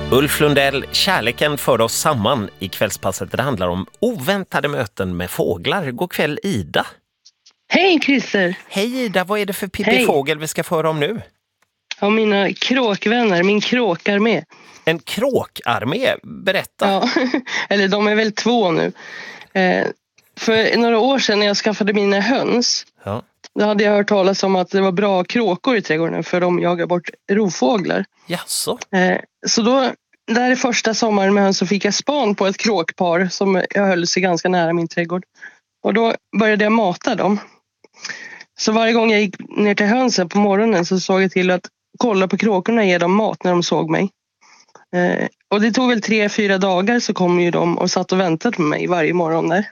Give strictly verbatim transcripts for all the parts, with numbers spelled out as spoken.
Ulf Lundell, kärleken för oss samman i kvällspasset. Det handlar om oväntade möten med fåglar. God kväll, Ida. Hej Christer. Hej Ida, vad är det för Pippi Fågel vi ska föra om nu? Ja, mina kråkvänner, min kråkarmé. En kråkarmé? Berätta. Ja, eller de är väl två nu. Eh, för några år sedan när jag skaffade mina höns, ja. då hade jag hört talas om att det var bra kråkor i trädgården för de jagar bort rovfåglar. Jaså? Eh, så då, där är första sommaren med höns, så fick jag span på ett kråkpar som jag höll sig ganska nära min trädgård. Och då började jag mata dem. Så varje gång jag gick ner till hönsen på morgonen så såg jag till att kolla på kråkorna och ge dem mat när de såg mig. Eh, och det tog väl tre, fyra dagar så kom ju de och satt och väntade på mig varje morgon där.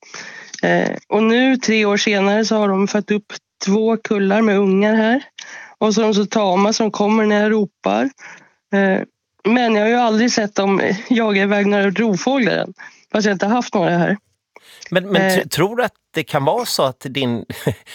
Eh, och nu, tre år senare, så har de fått upp två kullar med ungar här. Och så är de så tama som kommer när jag ropar. Eh, men jag har ju aldrig sett dem jaga iväg några rovfåglar än. Fast jag inte haft några här. Men, men eh, tror du att det kan vara så att din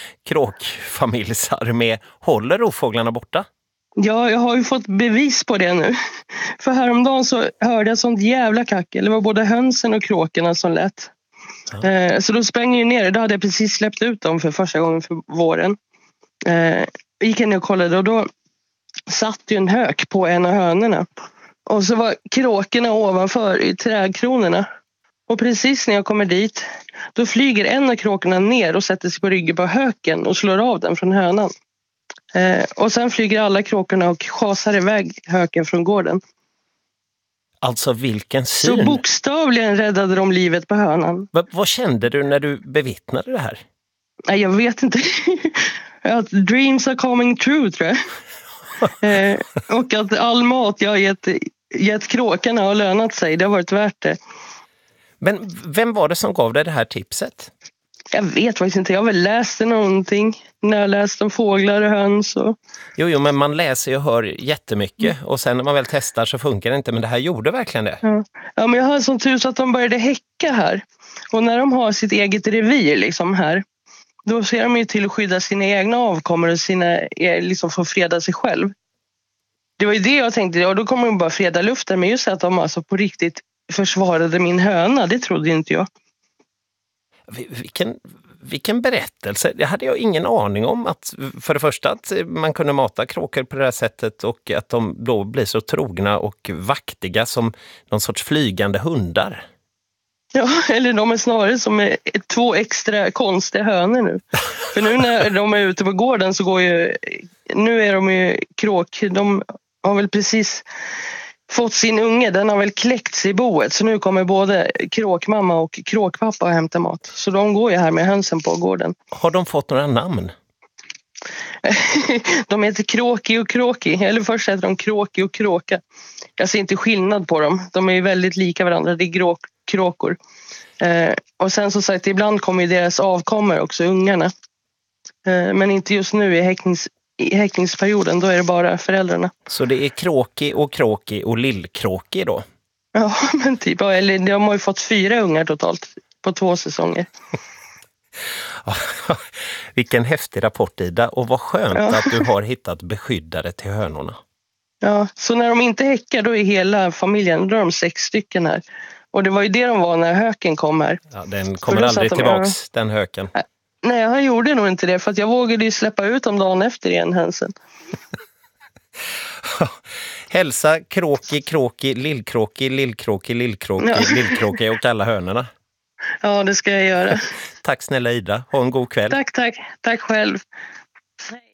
kråkfamiljsarmé håller rovfåglarna borta? Ja, jag har ju fått bevis på det nu. För häromdagen så hörde jag sånt jävla kackel. Det var både hönsen och kråkorna som lät. Ja. Eh, så då sprang jag ner. Då hade jag precis släppt ut dem för första gången för våren. Eh, gick jag ner och kollade och då satt ju en hök på en av hönorna. Och så var kråkorna ovanför i trädkronorna. Och precis när jag kommer dit, då flyger en av kråkorna ner och sätter sig på ryggen på höken och slår av den från hönan. Eh, och sen flyger alla kråkorna och chasar iväg höken från gården. Alltså vilken syn! Så bokstavligen räddade de livet på hönan. Va, vad kände du när du bevittnade det här? Nej, jag vet inte. Att dreams are coming true, tror jag. eh, och att all mat jag har gett, gett kråkorna har lönat sig. Det har varit värt det. Men vem var det som gav dig det här tipset? Jag vet faktiskt inte. Jag har väl läst någonting. När jag läste om fåglar och höns. Och... Jo, jo, men man läser och hör jättemycket. Mm. Och sen när man väl testar så funkar det inte. Men det här gjorde verkligen det. Ja, ja, men jag har sån tur så att de började häcka här. Och när de har sitt eget revir liksom här, då ser de ju till att skydda sina egna avkommor och sina, liksom få freda sig själv. Det var ju det jag tänkte. Ja, då kommer de bara freda luften. Men just att de alltså på riktigt försvarade min höna, det trodde inte jag. Vilken, vilken berättelse. Det hade jag ingen aning om. Att, för det första att man kunde mata kråkor på det här sättet och att de då blir så trogna och vaktiga som någon sorts flygande hundar. Ja, eller de är snarare som är två extra konstiga hönor nu. För nu när de är ute på gården så går ju... Nu är de ju kråk. De har väl precis fått sin unge. Den har väl kläckts i boet. Så nu kommer både kråkmamma och kråkpappa att hämta mat. Så de går ju här med hönsen på gården. Har de fått några namn? De heter Kråki och Kråki. Eller först heter de Kråki och Kråka. Jag ser inte skillnad på dem. De är ju väldigt lika varandra. Det är grå kråkor. Eh, och sen så sagt, ibland kommer ju deras avkommor också, ungarna. Eh, men inte just nu i, häcknings, i häckningsperioden. Då är det bara föräldrarna. Så det är Kråki och Kråki och Lillkråki då? Ja, men typ. Eller de har ju fått fyra ungar totalt på två säsonger. Vilken häftig rapport, Ida. Och vad skönt ja. Att du har hittat beskyddare till hönorna. Ja, så när de inte häckar då är hela familjen, då är de sex stycken här. Och det var ju det de var när höken kom här. Ja, den kommer aldrig de, tillbaks, ja. Den höken. Nej, han gjorde nog inte det. För att jag vågade ju släppa ut dem dagen efter igen, hönsen. Hälsa Kråki, Kråki, Lillkråki, Lillkråki, Lillkråki, ja. Lillkråki och alla hönorna. Ja, det ska jag göra. Tack snälla Ida. Ha en god kväll. Tack, tack. Tack själv. Hej.